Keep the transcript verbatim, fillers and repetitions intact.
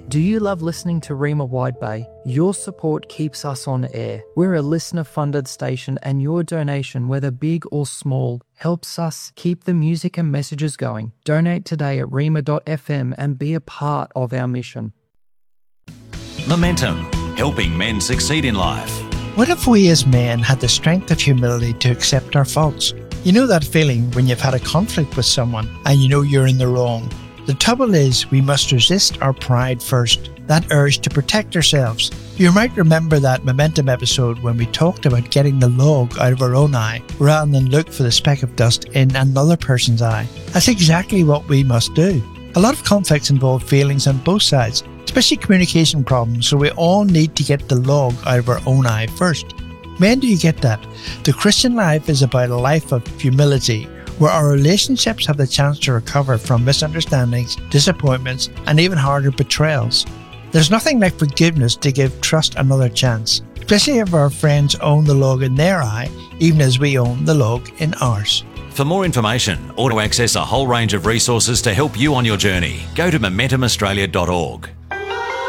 Do you love listening to Rima Wide Bay? Your support keeps us on air. We're a listener-funded station, and your donation, whether big or small, helps us keep the music and messages going. Donate today at rima dot f m and be a part of our mission. Momentum, helping men succeed in life. What if we as men had the strength of humility to accept our faults? You know that feeling when you've had a conflict with someone and you know you're in the wrong. The trouble is, we must resist our pride first, that urge to protect ourselves. You might remember that Momentum episode when we talked about getting the log out of our own eye rather than look for the speck of dust in another person's eye. That's exactly what we must do. A lot of conflicts involve feelings on both sides, especially communication problems, so we all need to get the log out of our own eye first. Men, do you get that? The Christian life is about a life of humility, where our relationships have the chance to recover from misunderstandings, disappointments, and even harder betrayals. There's nothing like forgiveness to give trust another chance, especially if our friends own the log in their eye, even as we own the log in ours. For more information or to access a whole range of resources to help you on your journey, go to momentum australia dot org.